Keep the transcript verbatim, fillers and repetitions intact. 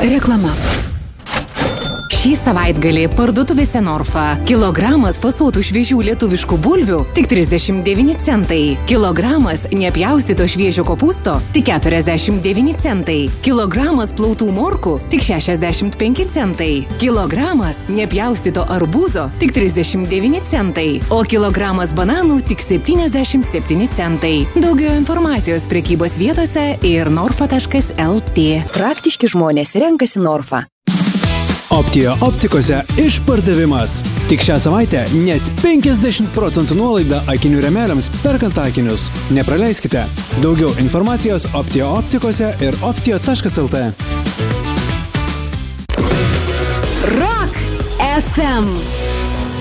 Reklama. Šį savaitgalį parduotuvėse Norfa. Kilogramas fasuotų šviežių lietuviškų bulvių tik trisdešimt devyni centai. Kilogramas nepjaustyto šviežio kopūsto tik keturiasdešimt devyni centai. Kilogramas plautų morkų tik šešiasdešimt penki centai. Kilogramas nepjaustyto arbūzo tik trisdešimt devyni centai. O kilogramas bananų tik septyniasdešimt septyni centai. Daugiau informacijos prekybos vietose ir norfa taškas el tė. Praktiški žmonės renkasi Norfa. Optija optikose išpardavimas. Tik šią savaitę net penkiasdešimt procentų nuolaida akinių rėmeliams perkant akinius. Nepraleiskite. Daugiau informacijos Optija optikose ir optija taškas el tė. Rock ef em